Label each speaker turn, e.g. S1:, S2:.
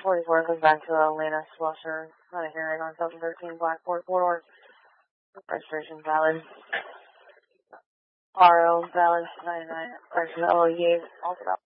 S1: 44 goes back to Elena Slusher. Not a hearing on 713 Blackboard Corridor. Registration valid. RO valid. 99. Correction LOU. Also valid.